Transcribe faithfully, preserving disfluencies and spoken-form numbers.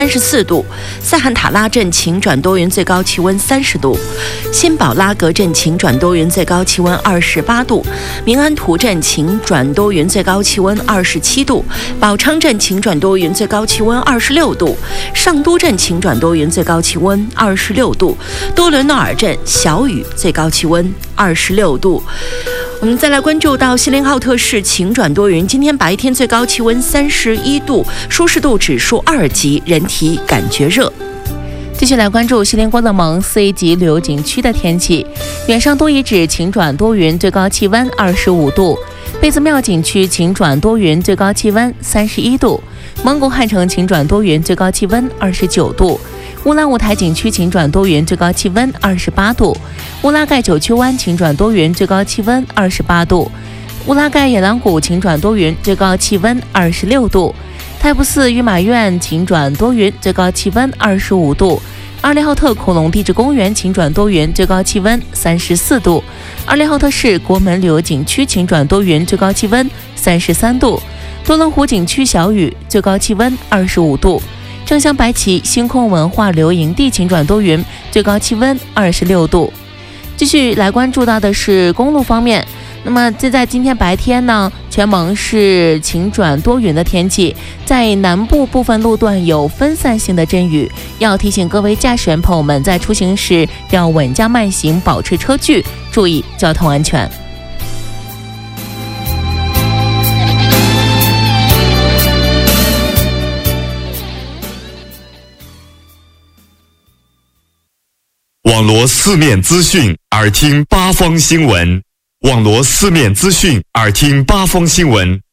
三十四度，塞罕塔拉镇晴转多云，最高气温三十度；辛宝拉格镇晴转多云，最高气温二十八度；明安图镇晴转多云，最高气温二十七度；宝昌镇晴转多云，最高气温二十六度；上都镇晴转多云，最高气温二十六度；多伦诺尔镇小雨，最高气温二十六度。我们再来关注到锡林浩特市晴转多云，今天白天最高气温三十一度，舒适度指数二级，人体感觉热。 继续来关注锡林郭勒盟 C 级旅游景区的天气，远上都遗址晴转多云，最高气温二十五度；贝子庙景区晴转多云，最高气温三十一度；蒙古汉城晴转多云，最高气温二十九度；乌兰乌台景区晴转多云，最高气温二十八度；乌拉盖九曲湾晴转多云，最高气温二十八度；乌拉盖野狼谷晴转多云，最高气温二十六度；泰布寺御马院晴转多云，最高气温二十五度；阿列浩特恐龙地质公园晴转多云，最高气温三十四度；阿列浩特市国门旅游景区晴转多云，最高气温三十三度；多伦湖景区小雨，最高气温二十五度；正乡白旗星空文化旅游营地晴转多云，最高气温二十六度。继续来关注到的是公路方面，那么这在今天白天呢，全盟是晴转多云的天气，在南部部分路段有分散性的阵雨，要提醒各位驾驶员朋友们在出行时要稳驾慢行，保持车距，注意交通安全。 网罗四面资讯，耳听八方新闻。网罗四面资讯，耳听八方新闻。